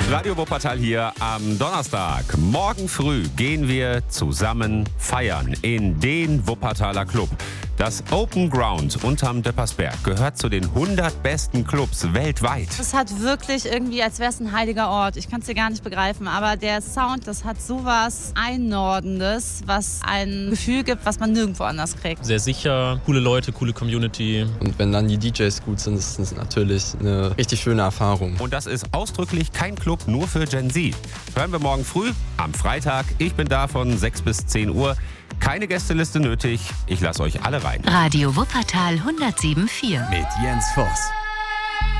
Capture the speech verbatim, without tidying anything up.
Radio Wuppertal hier am Donnerstag. Morgen früh gehen wir zusammen feiern in den Wuppertaler Club. Das Open Ground unterm Döppersberg gehört zu den hundert besten Clubs weltweit. Es hat wirklich irgendwie, als wäre es ein heiliger Ort. Ich kann es dir gar nicht begreifen, aber der Sound, das hat sowas Einnordendes, was ein Gefühl gibt, was man nirgendwo anders kriegt. Sehr sicher, coole Leute, coole Community. Und wenn dann die D Js gut sind, ist das natürlich eine richtig schöne Erfahrung. Und das ist ausdrücklich kein Club nur für Gen Z. Hören wir morgen früh am Freitag. Ich bin da von sechs bis zehn Uhr. Keine Gästeliste nötig. Ich lasse euch alle rein. Radio Wuppertal hundertsieben Komma vier mit Jens Voss.